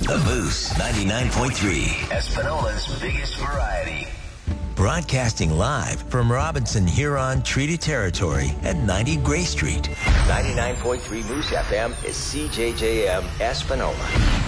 The Moose 99.3. Espanola's biggest variety. Broadcasting live from Robinson Huron Treaty Territory at 90 Gray Street. 99.3 Moose FM is CJJM Espanola.